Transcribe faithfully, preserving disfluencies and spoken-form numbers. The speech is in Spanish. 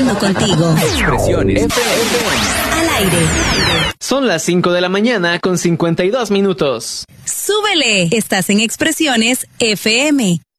Conectando contigo. Expresiones F M. Al aire. Son las cinco de la mañana con cincuenta y dos minutos. ¡Súbele! Estás en Expresiones F M.